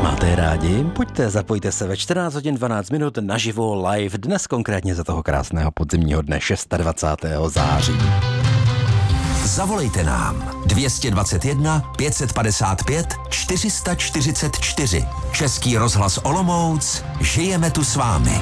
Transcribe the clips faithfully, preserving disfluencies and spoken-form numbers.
Máte je rádi? Pojďte, zapojte se ve čtrnáct hodin dvanáct minut naživo live, dnes konkrétně za toho krásného podzimního dne dvacátého šestého září. Zavolejte nám dvě stě dvacet jedna pět set padesát pět čtyři sta čtyřicet čtyři. Český rozhlas Olomouc, žijeme tu s vámi.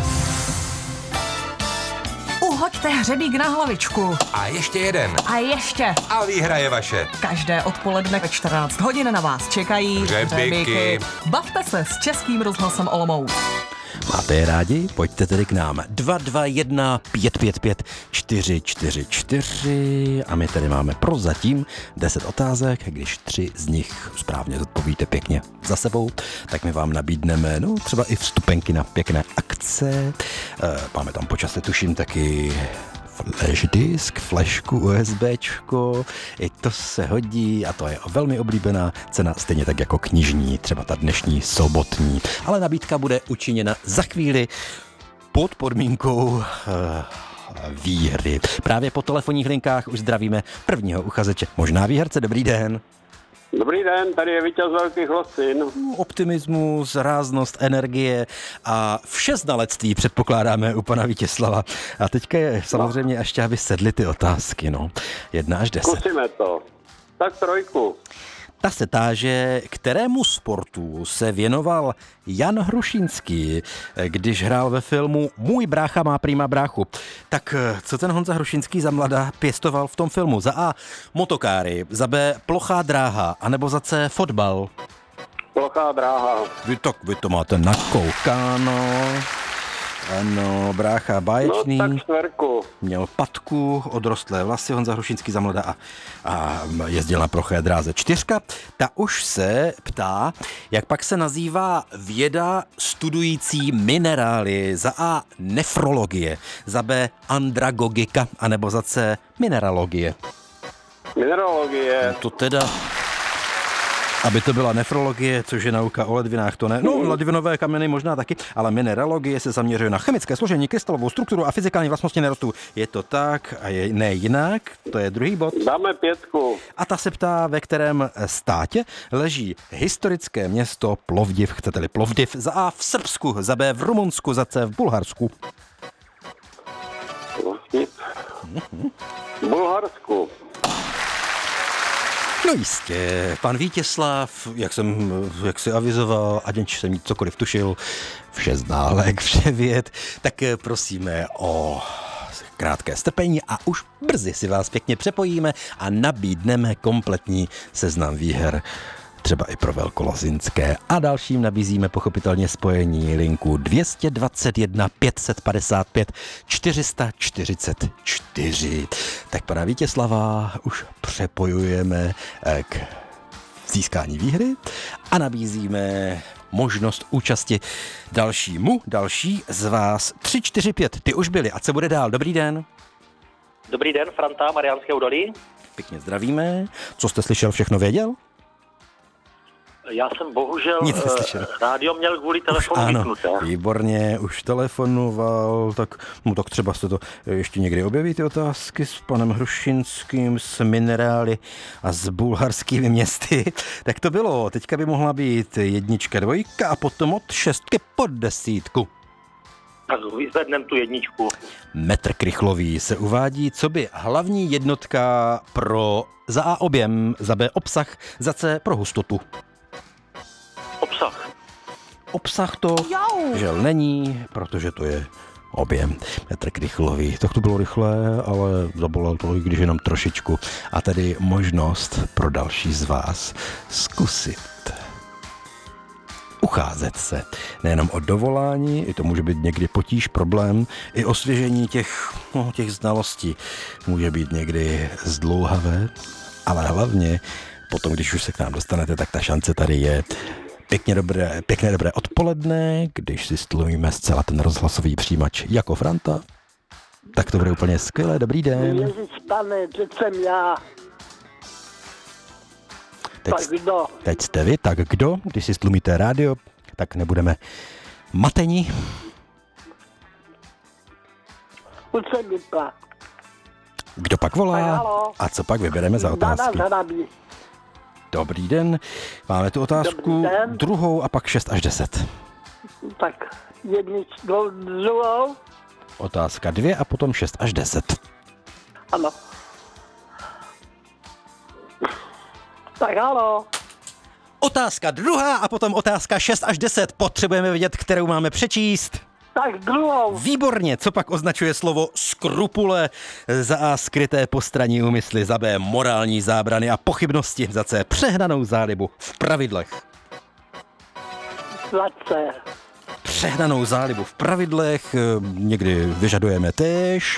Uhoďte hřebík na hlavičku. A ještě jeden. A ještě. A výhra je vaše. Každé odpoledne ve čtrnáct hodin na vás čekají hřebíky. Bavte se s Českým rozhlasem Olomouc. Máte je rádi? Pojďte tedy k nám. dva dva jedna pět pět pět čtyři čtyři čtyři a my tady máme prozatím deset otázek. Když tři z nich správně zodpovíte pěkně za sebou, tak my vám nabídneme no, třeba i vstupenky na pěkné akce. Máme tam počasně, tuším, taky flash disk, flashku, USBčko, i to se hodí a to je velmi oblíbená cena, stejně tak jako knižní, třeba ta dnešní sobotní. Ale nabídka bude učiněna za chvíli pod podmínkou uh, výhry. Právě po telefonních linkách už zdravíme prvního uchazeče, možná výherce. Dobrý den. Dobrý den, tady je vítěz Velkých Losin. Optimismus, ráznost, energie a vše znalectví předpokládáme u pana Vítězslava. A teďka je samozřejmě ještě, aby sedly ty otázky, no. Jedna až deset. Zkusíme to. Tak trojku. Ta se táže, kterému sportu se věnoval Jan Hrušínský, když hrál ve filmu Můj brácha má prýma bráchu. Tak co ten Honza Hrušínský za mladá pěstoval v tom filmu? Za A motokáry, za B plochá dráha, anebo za C fotbal? Plochá dráha. Vy to, vy to máte nakoukáno. Ano, brácha báječný. No tak čtvrku. Měl patku, odrostlé vlasy, Honza Hrušínský za mladá a, a jezdil na ploché dráze. Čtyřka, ta už se ptá, jak pak se nazývá věda studující minerály. Za A nefrologie, za B andragogika, anebo za C mineralogie. Mineralogie. To teda... Aby to byla nefrologie, což je nauka o ledvinách, to ne. No, ledvinové kameny možná taky, ale mineralogie se zaměřuje na chemické složení, krystalovou strukturu a fyzikální vlastnosti nerostů. Je to tak a je ne jinak, to je druhý bod. Dáme pětku. A ta se ptá, ve kterém státě leží historické město Plovdiv, chcete-li Plovdiv, za A v Srbsku, za B v Rumunsku, za C v Bulharsku. V Bulharsku. No jistě, pan Vítězslav, jak jsem, jak si avizoval, ať jsem cokoliv tušil, vše ználek, vše věd, tak prosíme o krátké strpení a už brzy si vás pěkně přepojíme a nabídneme kompletní seznam výher, třeba i pro velkolozinské. A dalším nabízíme pochopitelně spojení linku dvě stě dvacet jedna pět set padesát pět čtyři sta čtyřicet čtyři. Tak pana Vítězslava už přepojujeme k získání výhry a nabízíme možnost účasti dalšímu, další z vás. tři, čtyři, pět, ty už byli. A co bude dál? Dobrý den. Dobrý den, Franta, Mariánské údolí. Pěkně zdravíme. Co jste slyšel, všechno věděl? Já jsem bohužel Nic neslyšel. rádio měl kvůli telefonu vypnuté. Výborně, už telefonoval, tak, no, tak třeba se to ještě někdy objeví, ty otázky s panem Hrušínským, s minerály a s bulharskými městy. Tak to bylo, teďka by mohla být jednička, dvojka a potom od šestky pod desítku. Tak vyzvednem tu jedničku. Metr krychlový se uvádí, co by hlavní jednotka pro za A objem, za B obsah, za C pro hustotu. Obsah. Obsah to žel není, protože to je objem. Metr krychlový. Tak to bylo rychlé, ale zabolelo to, když jenom trošičku. A tedy možnost pro další z vás zkusit ucházet se nejenom o dovolání, i to může být někdy potíž, problém, i osvěžení těch, no, těch znalostí může být někdy zdlouhavé, ale hlavně potom, když už se k nám dostanete, tak ta šance tady je. Pěkně dobré, pěkné dobré odpoledne, když si stlumíme zcela ten rozhlasový přijímač jako Franta, tak to bude úplně skvělé. Dobrý den. Ježiš, pane, teď jsem já. Teď, tak kdo? Teď jste vy, tak kdo? Když si stlumíte rádio, tak nebudeme matení. Učeníka. Kdo pak volá? A co pak vybereme za otázky? Dana Zarabí. Dobrý den. Máme tu otázku Dobrý den. druhou a pak šest až deset. Tak jednič, dvou, druhou. Otázka dvě a potom šest až deset. Ano. Tak halo. Otázka druhá a potom otázka šest až deset. Potřebujeme vědět, kterou máme přečíst. Tak druhou. Výborně, co pak označuje slovo skrupule? Za A skryté postranní úmysly, za B morální zábrany a pochybnosti, za C přehnanou zálibu v pravidlech. Zlace. Přehnanou zálibu v pravidlech, někdy vyžadujeme též.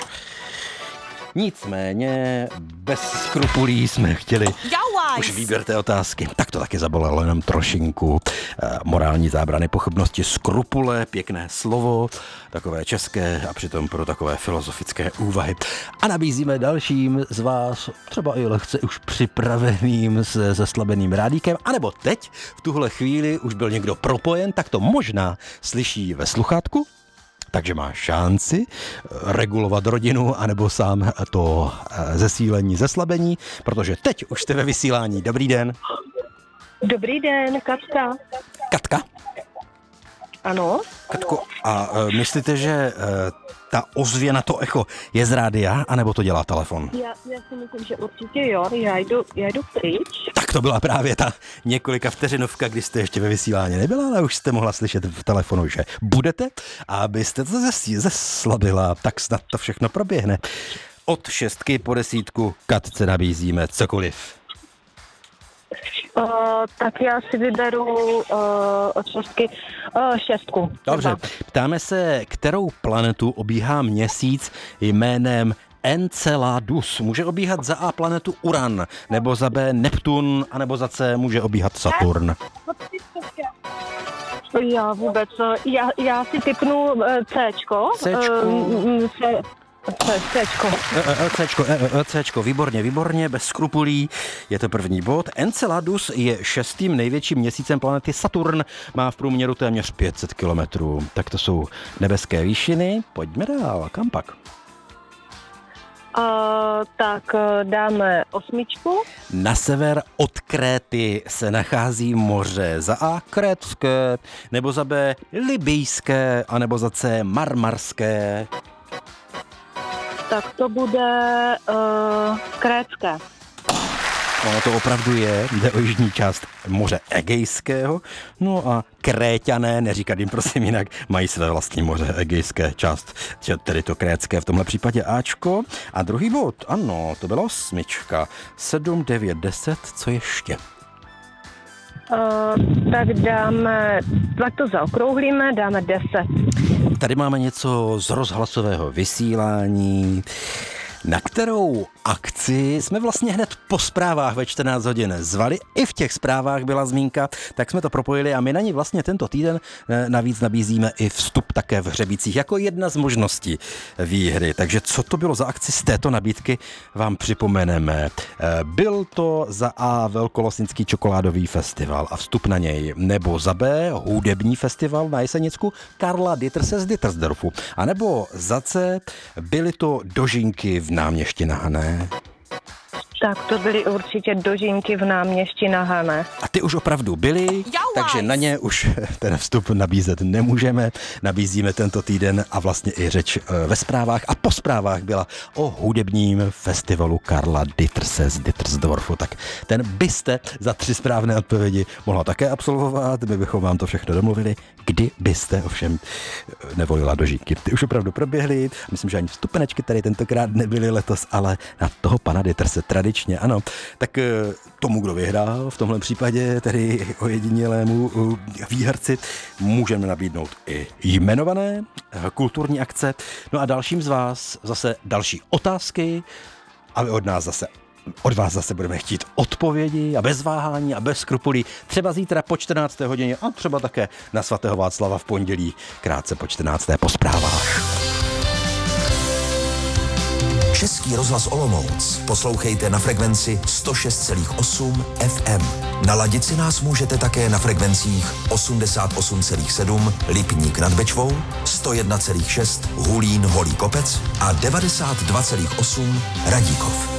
Nicméně bez skrupulí jsme chtěli už výběr té otázky. Tak to taky zabolelo jenom trošinku. E, morální zábrany, pochybnosti, skrupule, pěkné slovo, takové české a přitom pro takové filozofické úvahy. A nabízíme dalším z vás, třeba i lehce už připraveným se zeslabeným rádíkem, anebo teď, v tuhle chvíli už byl někdo propojen, tak to možná slyší ve sluchátku. Takže má šanci regulovat rodinu, anebo sám to zesílení, zeslabení, protože teď už jste ve vysílání. Dobrý den. Dobrý den, Katka. Katka? Ano. Katko, a uh, myslíte, že uh, ta ozvěna, to echo, je z rádia, anebo to dělá telefon? Já, já si myslím, že určitě jo, já jdu, já jdu pryč. Tak to byla právě ta několika vteřinovka, kdy jste ještě ve vysílání nebyla, ale už jste mohla slyšet v telefonu, že budete, a abyste to zes- zeslabila, tak snad to všechno proběhne. Od šestky po desítku Katce nabízíme cokoliv. Uh, tak já si vyberu uh, od šestky uh, šestku. Dobře, ptáme se, kterou planetu obíhá měsíc jménem Enceladus. Může obíhat za A planetu Uran, nebo za B Neptun, anebo za C může obíhat Saturn. Já vůbec, já, já si typnu uh, Cčko. Cčko. Uh, C, C, Cčko. Cčko, Cčko, výborně, výborně, bez skrupulí. Je to první bod. Enceladus je šestým největším měsícem planety Saturn. Má v průměru téměř pět set kilometrů. Tak to jsou nebeské výšiny. Pojďme dál, kam pak? Uh, tak dáme osmičku. Na sever od Kréty se nachází moře. Za A Krétské, nebo za B Libyjské, anebo za C Marmarské. Tak to bude uh, Krétské. Ono to opravdu je, jde o jižní část moře Egejského, no a Kréťané, neříkat jim prosím jinak, mají své vlastní moře Egejské část, tedy to krétské v tomhle případě Ačko. A druhý bod, ano, to byla osmička, sedm, devět, deset, co ještě? Uh, tak dáme, tak to zaokrouhlíme, dáme deset. Tady máme něco z rozhlasového vysílání, na kterou akci jsme vlastně hned po zprávách ve čtrnáct hodin zvali. I v těch zprávách byla zmínka, tak jsme to propojili a my na ní vlastně tento týden navíc nabízíme i vstup také v Hřebících jako jedna z možností výhry. Takže co to bylo za akci z této nabídky, vám připomeneme. Byl to za A Velkolosnický čokoládový festival a vstup na něj, nebo za B hudební festival na Jesenicku Karla Ditterse z Dittersdorfu, a nebo za C byly to dožinky v Náměšti na Hané. Tak to byly určitě dožinky v Náměšti na Hané. A ty už opravdu byly, takže na ně už ten vstup nabízet nemůžeme. Nabízíme tento týden a vlastně i řeč ve zprávách a po zprávách byla o hudebním festivalu Karla Ditterse z Dittersdorfu. Tak ten byste za tři správné odpovědi mohla také absolvovat. My bychom vám to všechno domluvili. Kdy byste ovšem nevolila dožinky. Ty už opravdu proběhly. Myslím, že ani vstupenečky tady tentokrát nebyly letos, ale na toho pana Ditterse tradičně, ano. Tak tomu, kdo vyhrál v tomhle případě, tedy ojedinělému výherci, můžeme nabídnout i jmenované kulturní akce. No a dalším z vás zase další otázky, ale od nás zase Od vás zase budeme chtít odpovědi a bez váhání a bez skrupulí. Třeba zítra po čtrnácté hodině a třeba také na svatého Václava v pondělí, krátce po čtrnácté po zprávách. Český rozhlas Olomouc poslouchejte na frekvenci sto šest celá osm F M. Naladit si nás můžete také na frekvencích osmdesát osm celá sedm Lipník nad Bečvou, sto jedna celá šest Hulín Holý Kopec a devadesát dva celá osm Radíkov.